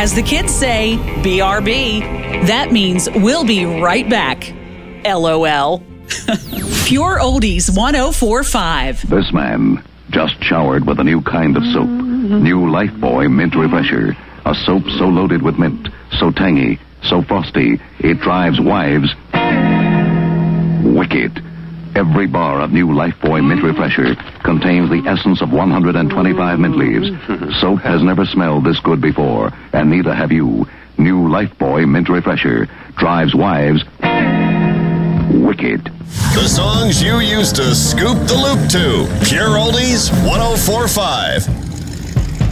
as the kids say, BRB. That means we'll be right back. LOL. Pure Oldies 104.5. This man just showered with a new kind of soap. New Lifebuoy Mint Refresher. A soap so loaded with mint, so tangy, so frosty, it drives wives wicked. Every bar of new Lifebuoy Mint Refresher contains the essence of 125 mint leaves. Soap has never smelled this good before, and neither have you. New Lifebuoy Mint Refresher drives wives wicked. The songs you used to scoop the loop to. Pure Oldies 104.5.